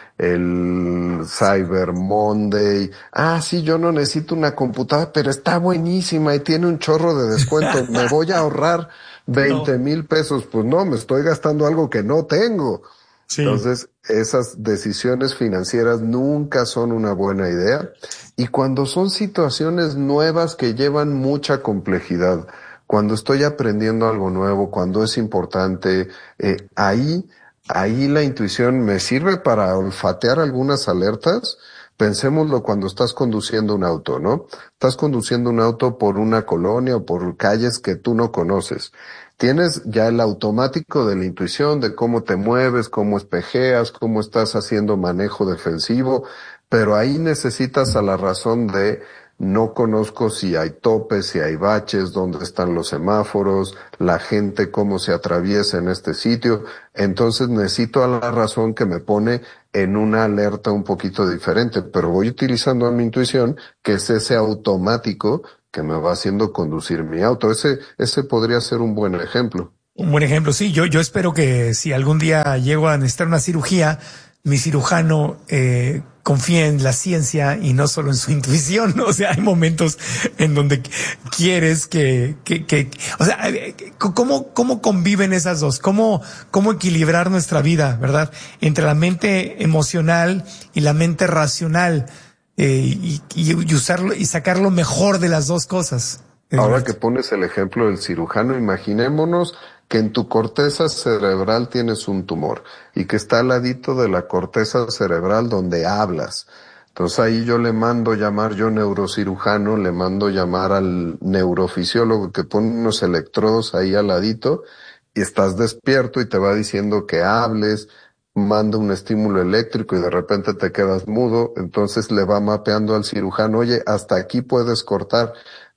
el Cyber Monday. Ah, sí, yo no necesito una computadora, pero está buenísima y tiene un chorro de descuento. Me voy a ahorrar veinte mil pesos. Pues no, me estoy gastando algo que no tengo. Sí. Entonces, esas decisiones financieras nunca son una buena idea. Y cuando son situaciones nuevas que llevan mucha complejidad, cuando estoy aprendiendo algo nuevo, cuando es importante, eh, ahí, ahí la intuición me sirve para olfatear algunas alertas. Pensémoslo cuando estás conduciendo un auto, ¿no? Estás conduciendo un auto por una colonia o por calles que tú no conoces. Tienes ya el automático de la intuición, de cómo te mueves, cómo espejeas, cómo estás haciendo manejo defensivo, pero ahí necesitas a la razón de no conozco si hay topes, si hay baches, dónde están los semáforos, la gente cómo se atraviesa en este sitio. Entonces necesito a la razón que me pone en una alerta un poquito diferente, pero voy utilizando a mi intuición, que es ese automático que me va haciendo conducir mi auto. Ese, ese podría ser un buen ejemplo. Un buen ejemplo, sí. Yo, yo espero que si algún día llego a necesitar una cirugía, mi cirujano eh, confía en la ciencia y no solo en su intuición. O sea, hay momentos en donde quieres que, que, que, o sea, ¿cómo, cómo conviven esas dos? ¿Cómo, cómo equilibrar nuestra vida, verdad? Entre la mente emocional y la mente racional, eh, y, y usarlo y sacar lo mejor de las dos cosas. Ahora que pones el ejemplo del cirujano, imaginémonos que en tu corteza cerebral tienes un tumor y que está al ladito de la corteza cerebral donde hablas. Entonces ahí yo le mando llamar, yo neurocirujano, le mando llamar al neurofisiólogo que pone unos electrodos ahí al ladito y estás despierto y te va diciendo que hables, manda un estímulo eléctrico y de repente te quedas mudo. Entonces le va mapeando al cirujano, oye, hasta aquí puedes cortar.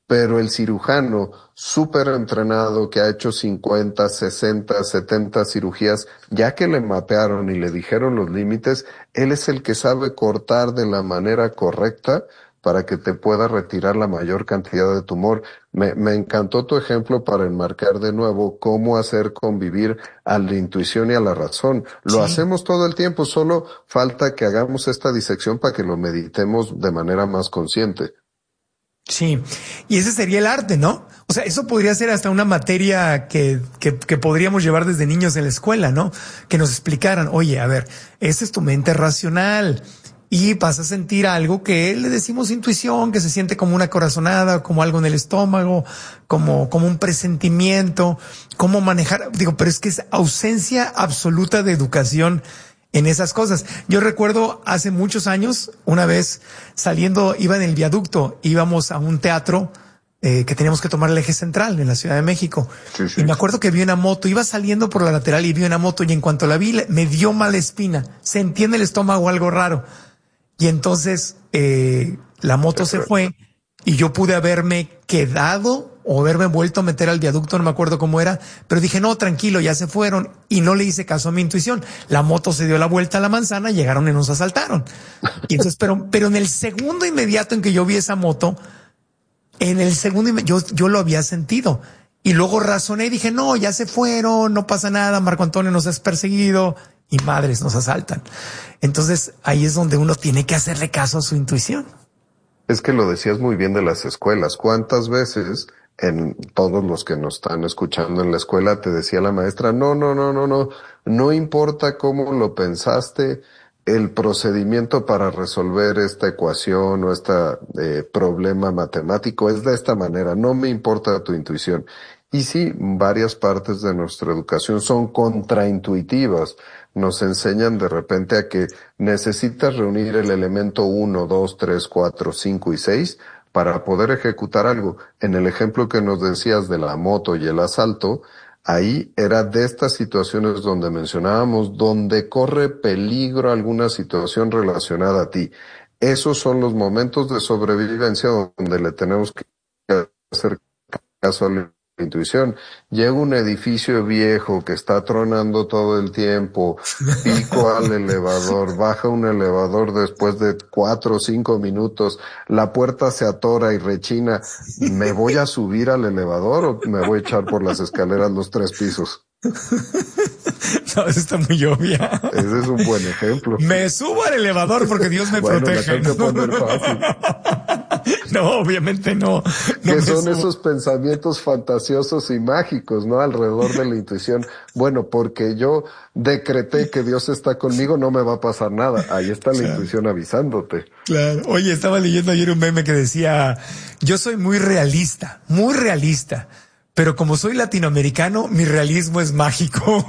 pero el cirujano súper entrenado que ha hecho cincuenta, sesenta, setenta cirugías, ya que le mapearon y le dijeron los límites, él es el que sabe cortar de la manera correcta para que te pueda retirar la mayor cantidad de tumor. Me, me encantó tu ejemplo para enmarcar de nuevo cómo hacer convivir a la intuición y a la razón. Lo sí. hacemos todo el tiempo, solo falta que hagamos esta disección para que lo meditemos de manera más consciente. Sí, y ese sería el arte, ¿no? O sea, eso podría ser hasta una materia que, que, que podríamos llevar desde niños en la escuela, ¿no? Que nos explicaran, oye, a ver, esa es tu mente racional y vas a sentir algo que le decimos intuición, que se siente como una corazonada, como algo en el estómago, como, como un presentimiento, cómo manejar, digo, pero es que es ausencia absoluta de educación en esas cosas. Yo recuerdo hace muchos años, una vez saliendo, iba en el viaducto, íbamos a un teatro eh, que teníamos que tomar el eje central en la Ciudad de México. Sí, sí. Y me acuerdo que vi una moto, iba saliendo por la lateral y vi una moto y en cuanto la vi me dio mala espina, sentí en el estómago algo raro. Y entonces eh, la moto se fue y yo pude haberme quedado o haberme vuelto a meter al viaducto, no me acuerdo cómo era, pero dije, no, tranquilo, ya se fueron, y no le hice caso a mi intuición. La moto se dio la vuelta a la manzana, llegaron y nos asaltaron. Y entonces, pero, pero en el segundo inmediato en que yo vi esa moto, en el segundo yo, yo lo había sentido. Y luego razoné y dije, no, ya se fueron, no pasa nada, Marco Antonio nos has perseguido, y madres, nos asaltan. Entonces, ahí es donde uno tiene que hacerle caso a su intuición. Es que lo decías muy bien de las escuelas. ¿Cuántas veces en todos los que nos están escuchando en la escuela te decía la maestra, no, no, no, no, no, no importa cómo lo pensaste, el procedimiento para resolver esta ecuación o este eh, problema matemático es de esta manera, no me importa tu intuición. Y sí, varias partes de nuestra educación son contraintuitivas. Nos enseñan de repente a que necesitas reunir el elemento uno, dos, tres, cuatro, cinco y seis para poder ejecutar algo. En el ejemplo que nos decías de la moto y el asalto, ahí era de estas situaciones donde mencionábamos, donde corre peligro alguna situación relacionada a ti. Esos son los momentos de sobrevivencia donde le tenemos que hacer caso a la intuición. Llega un edificio viejo que está tronando todo el tiempo, pico al elevador, baja un elevador después de cuatro o cinco minutos, la puerta se atora y rechina. ¿Me voy a subir al elevador o me voy a echar por las escaleras los tres pisos? No, eso está muy obvia. Ese es un buen ejemplo. Me subo al elevador porque Dios me bueno, protege. La tengo que poner fácil. No, obviamente no. no que son subo. Esos pensamientos fantasiosos y mágicos, ¿no? Alrededor de la intuición. Bueno, porque yo decreté que Dios está conmigo, no me va a pasar nada. Ahí está la claro. intuición avisándote. Claro. Oye, estaba leyendo ayer un meme que decía, yo soy muy realista, muy realista. Pero como soy latinoamericano, mi realismo es mágico.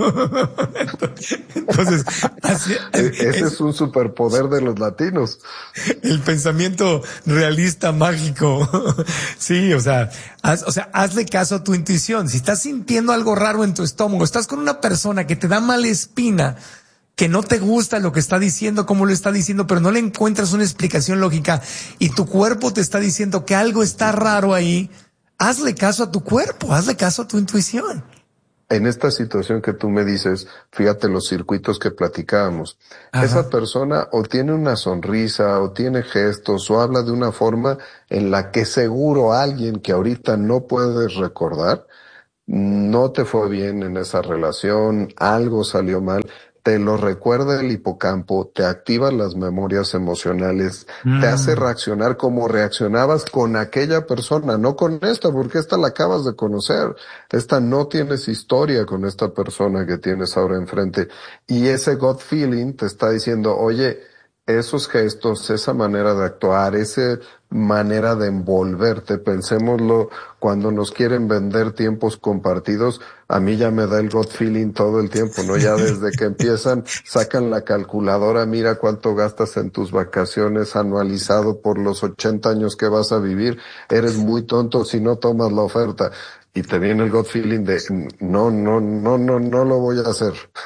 Entonces, así, ese es, es un superpoder de los latinos. El pensamiento realista mágico. Sí, o sea, haz, o sea, hazle caso a tu intuición. Si estás sintiendo algo raro en tu estómago, estás con una persona que te da mala espina, que no te gusta lo que está diciendo, cómo lo está diciendo, pero no le encuentras una explicación lógica y tu cuerpo te está diciendo que algo está raro ahí, hazle caso a tu cuerpo, hazle caso a tu intuición. En esta situación que tú me dices, fíjate los circuitos que platicábamos. Ajá. Esa persona o tiene una sonrisa, o tiene gestos, o habla de una forma en la que seguro alguien que ahorita no puedes recordar, no te fue bien en esa relación, algo salió mal. Te lo recuerda el hipocampo, te activa las memorias emocionales, mm. te hace reaccionar como reaccionabas con aquella persona, no con esta, porque esta la acabas de conocer. Esta no tienes historia con esta persona que tienes ahora enfrente. Y ese gut feeling te está diciendo, oye, esos gestos, esa manera de actuar, esa manera de envolverte, pensémoslo, cuando nos quieren vender tiempos compartidos, a mí ya me da el gut feeling todo el tiempo, ¿no? Ya desde que empiezan, sacan la calculadora, mira cuánto gastas en tus vacaciones anualizado por los ochenta años que vas a vivir, eres muy tonto si no tomas la oferta. Y te viene el gut feeling de, no, no, no, no, no lo voy a hacer.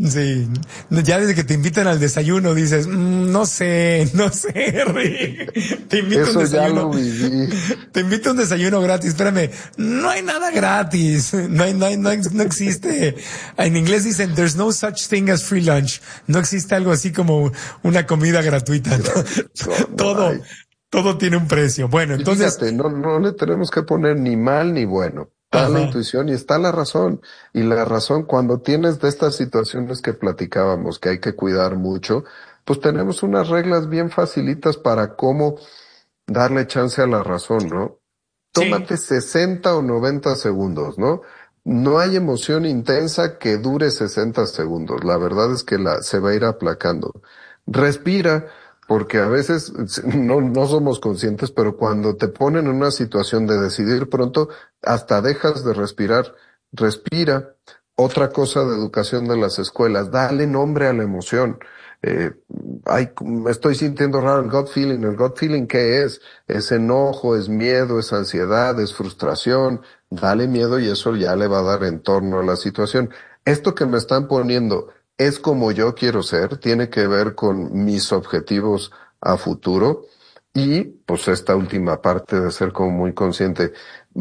Sí, ya desde que te invitan al desayuno dices, mmm, no sé, no sé, Rick. Te invito Eso a un desayuno. Ya lo viví. Te invito a un desayuno gratis, espérame, no hay nada gratis, no hay, no hay, no, hay, no existe. En inglés dicen, there's no such thing as free lunch. No existe algo así como una comida gratuita. No, todo, hay. todo tiene un precio. Bueno, entonces. Fíjate, no, no le tenemos que poner ni mal ni bueno. Está la intuición y está la razón. Y la razón, cuando tienes de estas situaciones que platicábamos, que hay que cuidar mucho, pues tenemos unas reglas bien facilitas para cómo darle chance a la razón, ¿no? Tómate sí. sesenta o noventa segundos, ¿no? No hay emoción intensa que dure sesenta segundos. La verdad es que la, se va a ir aplacando. Respira. Porque a veces no, no somos conscientes, pero cuando te ponen en una situación de decidir pronto, hasta dejas de respirar. Respira. Otra cosa de educación de las escuelas, dale nombre a la emoción. Eh, hay, me estoy sintiendo raro, el gut feeling. ¿El gut feeling qué es? Es enojo, es miedo, es ansiedad, es frustración. Dale miedo y eso ya le va a dar entorno a la situación. Esto que me están poniendo, es como yo quiero ser, tiene que ver con mis objetivos a futuro y pues esta última parte de ser como muy consciente,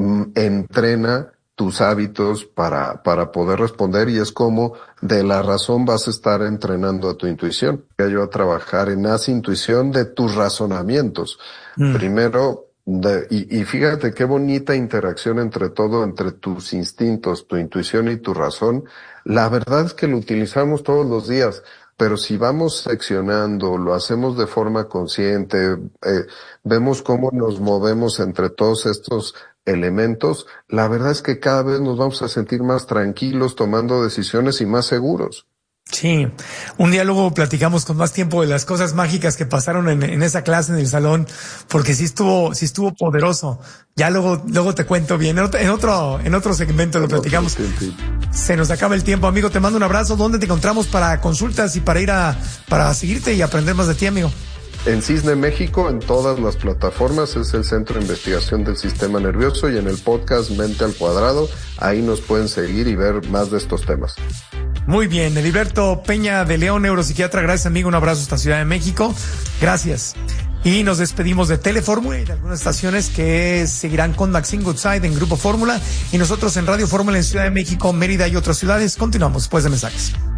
entrena tus hábitos para, para poder responder y es como de la razón vas a estar entrenando a tu intuición. Voy yo a trabajar en esa intuición de tus razonamientos. Mm. Primero, de, y, y fíjate qué bonita interacción entre todo, entre tus instintos, tu intuición y tu razón. La verdad es que lo utilizamos todos los días, pero si vamos seccionando, lo hacemos de forma consciente, eh, vemos cómo nos movemos entre todos estos elementos, la verdad es que cada vez nos vamos a sentir más tranquilos tomando decisiones y más seguros. Sí, un día luego platicamos con más tiempo de las cosas mágicas que pasaron en, en esa clase en el salón, porque sí estuvo, sí estuvo poderoso. Ya luego, luego te cuento bien. En otro, en otro, en otro segmento lo platicamos. Se nos acaba el tiempo, amigo. Te mando un abrazo. ¿Dónde te encontramos para consultas y para ir a, para seguirte y aprender más de ti, amigo? En Cisne México, en todas las plataformas, es el Centro de Investigación del Sistema Nervioso y en el podcast Mente al Cuadrado, ahí nos pueden seguir y ver más de estos temas. Muy bien, Heriberto Peña de León, neuropsiquiatra, gracias amigo, un abrazo hasta Ciudad de México, gracias. Y nos despedimos de Telefórmula y de algunas estaciones que seguirán con Maxine Goodside en Grupo Fórmula y nosotros en Radio Fórmula en Ciudad de México, Mérida y otras ciudades. Continuamos después de mensajes.